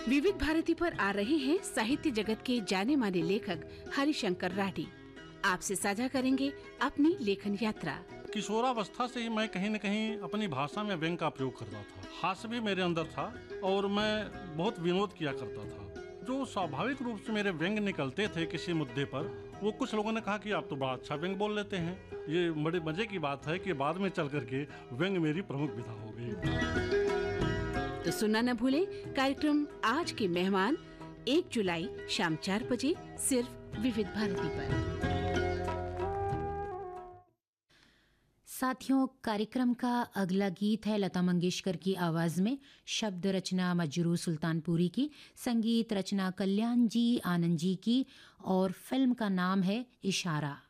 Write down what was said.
विविध भारती पर आ रहे हैं साहित्य जगत के जाने माने लेखक हरिशंकर राठी। आपसे साझा करेंगे अपनी लेखन यात्रा। किशोरावस्था से ही मैं कहीं न कहीं अपनी भाषा में व्यंग का प्रयोग करता था। हास्य भी मेरे अंदर था और मैं बहुत विनोद किया करता था। जो स्वाभाविक रूप से मेरे व्यंग निकलते थे किसी मुद्दे पर, वो कुछ लोगों ने कहा कि आप तो बड़ा अच्छा व्यंग बोल लेते हैं। ये बड़े मजे की बात है कि बाद में चल करके व्यंग मेरी प्रमुख विधा हो गई। तो सुनना न भूलें कार्यक्रम आज के मेहमान 1 जुलाई शाम 4 बजे सिर्फ विविध भारती पर। साथियों, कार्यक्रम का अगला गीत है लता मंगेशकर की आवाज में। शब्द रचना मजरू सुल्तानपुरी की, संगीत रचना कल्याण जी आनंद जी की और फिल्म का नाम है इशारा।